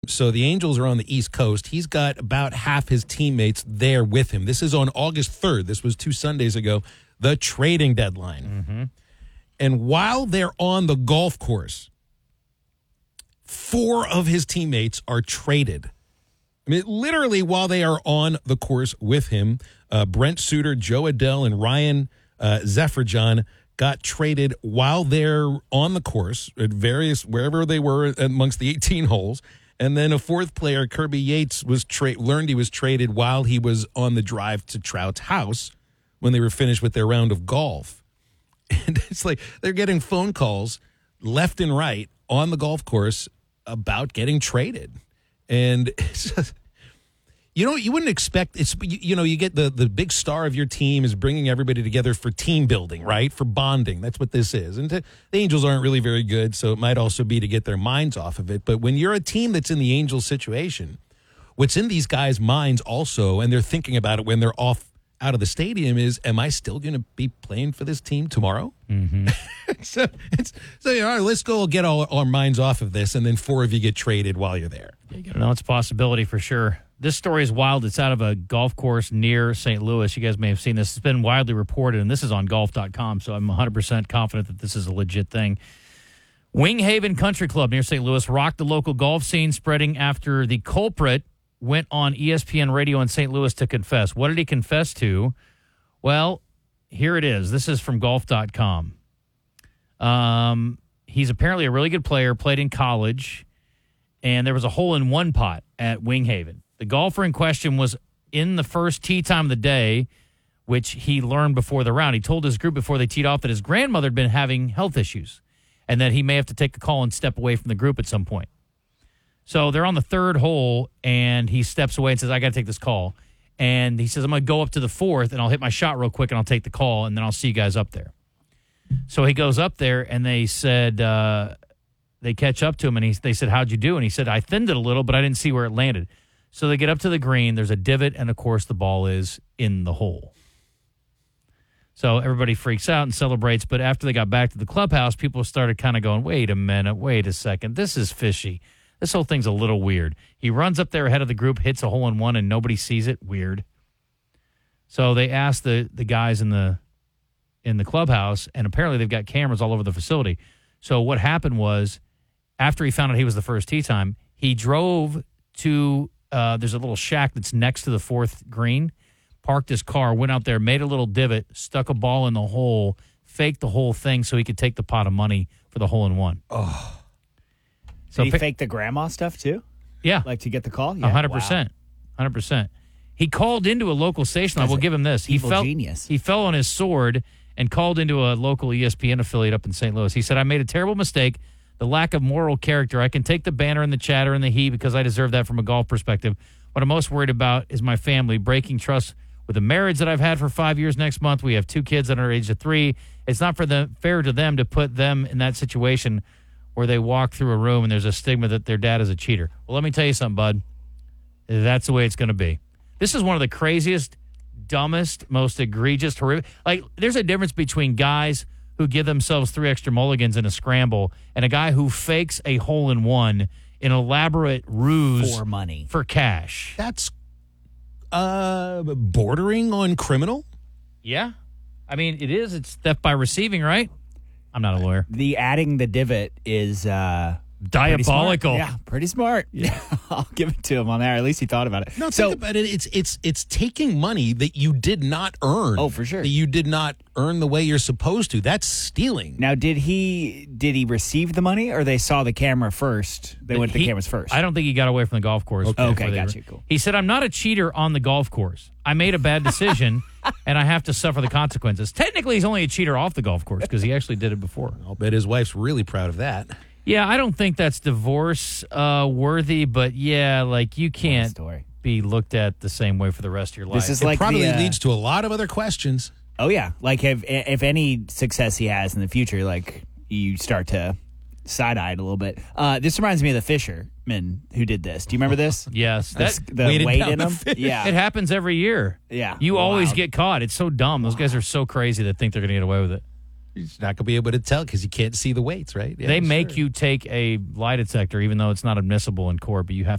So the Angels are on the East Coast. He's got about half his teammates there with him. This is on August 3rd. This was 2 Sundays ago, the trading deadline. Mm-hmm. And while they're on the golf course, 4 of his teammates are traded. I mean, literally while they are on the course with him, Brent Suter, Joe Adell, and Ryan Zephyrdjian got traded while they're on the course at wherever they were amongst the 18 holes. And then a 4th player, Kirby Yates, learned he was traded while he was on the drive to Trout's house when they were finished with their round of golf. And it's like they're getting phone calls left and right on the golf course about getting traded. And it's just, you wouldn't expect you get the big star of your team is bringing everybody together for team building, right? For bonding. That's what this is. And the Angels aren't really very good, so it might also be to get their minds off of it. But when you're a team that's in the Angels situation, what's in these guys' minds also, and they're thinking about it when they're out of the stadium, is, am I still going to be playing for this team tomorrow? Mm-hmm. so all right, let's go get all our minds off of this, and then 4 of you get traded while you're there. You got to know it's a possibility for sure. This story is wild. It's out of a golf course near St. Louis. You guys may have seen this. It's been widely reported, and this is on golf.com, so I'm 100% confident that this is a legit thing. Winghaven Country Club near St. Louis rocked the local golf scene, spreading after the culprit went on ESPN radio in St. Louis to confess. What did he confess to? Well, here it is. This is from golf.com. He's apparently a really good player, played in college, and there was a hole-in-one pot at Winghaven. The golfer in question was in the first tee time of the day, which he learned before the round. He told his group before they teed off that his grandmother had been having health issues and that he may have to take a call and step away from the group at some point. So they're on the 3rd hole, and he steps away and says, I got to take this call. And he says, I'm going to go up to the 4th, and I'll hit my shot real quick, and I'll take the call, and then I'll see you guys up there. So he goes up there, and they said, they catch up to him, and they said, how'd you do? And he said, I thinned it a little, but I didn't see where it landed. So they get up to the green. There's a divot, and, of course, the ball is in the hole. So everybody freaks out and celebrates. But after they got back to the clubhouse, people started kind of going, wait a minute, wait a second. This is fishy. This whole thing's a little weird. He runs up there ahead of the group, hits a hole-in-one, and nobody sees it. Weird. So they asked the guys in the clubhouse, and apparently they've got cameras all over the facility. So what happened was, after he found out he was the first tee time, he drove to there's a little shack that's next to the 4th green, parked his car, went out there, made a little divot, stuck a ball in the hole, faked the whole thing so he could take the pot of money for the hole-in-one. Oh. So Did he fake the grandma stuff, too? Yeah. Like to get the call? Yeah. 100%. 100%. He called into a local station. I will give him this. Genius. He fell on his sword and called into a local ESPN affiliate up in St. Louis. He said, I made a terrible mistake. The lack of moral character. I can take the banner and the chatter and the heat because I deserve that from a golf perspective. What I'm most worried about is my family breaking trust with a marriage that I've had for 5 years next month. We have 2 kids that are age of 3. It's not fair to them to put them in that situation where they walk through a room and there's a stigma that their dad is a cheater. Well, let me tell you something, bud. That's the way it's going to be. This is one of the craziest, dumbest, most egregious, horrific. Like, there's a difference between guys who give themselves 3 extra mulligans in a scramble and a guy who fakes a hole-in-one in elaborate ruse for money, for cash. That's bordering on criminal? Yeah. I mean, it is. It's theft by receiving, right? I'm not a lawyer. The adding the divot is diabolical. Yeah, pretty smart. Yeah, I'll give it to him on there. At least he thought about it. No, think about it. It's taking money that you did not earn. Oh, for sure. That you did not earn the way you're supposed to. That's stealing. Now, did he receive the money, or they saw the camera first? They went to the cameras first. I don't think he got away from the golf course. Okay, got you. Cool. He said, "I'm not a cheater on the golf course. I made a bad decision." And I have to suffer the consequences. Technically, he's only a cheater off the golf course because he actually did it before. I'll bet his wife's really proud of that. Yeah, I don't think that's divorce worthy, but yeah, like you can't be looked at the same way for the rest of your life. This is like probably leads to a lot of other questions. Oh yeah, like if any success he has in the future, like you start to side-eyed a little bit. This reminds me of the fisherman who did this. Do you remember this? Yes. The weight in them? Yeah. It happens every year. Yeah. You always get caught. It's so dumb. Those guys are so crazy that think they're going to get away with it. You're not going to be able to tell because you can't see the weights, right? Yeah, they make you take a lie detector, even though it's not admissible in court, but you have